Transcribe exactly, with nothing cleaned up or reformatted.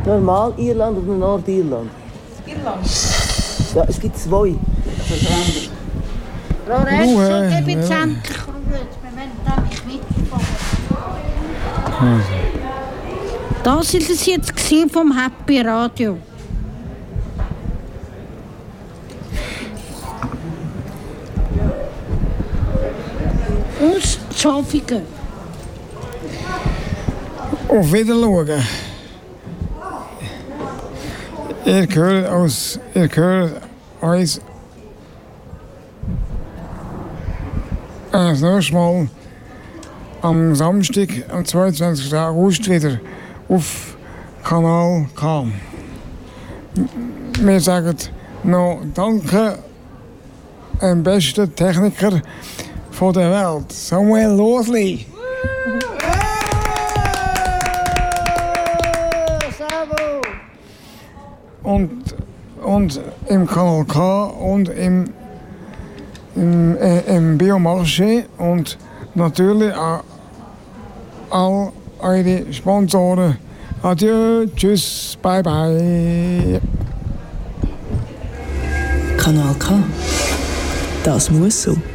Normal Irland oder Nordirland? Irland. Ja, es gibt zwei. Das ist anders. Lorenz, Ruhe, so gib jetzt ja. endlich Ruhe. Wir wollen da nicht mitfahren. Das war es jetzt gewesen vom Happy Radio. Aus Schafingen. Auf Wiedersehen. Ihr hört aus, ihr hört uns das nächste Mal am Samstag, am zweiundzwanzigsten August wieder auf Kanal K. Wir sagen noch Danke dem besten Techniker von der Welt, Samuel Losley. Und, und im Kanal K und im, im, äh, im Biomarché und natürlich auch all eure Sponsoren. Adieu, tschüss, bye bye. Kanal K. Das muss so.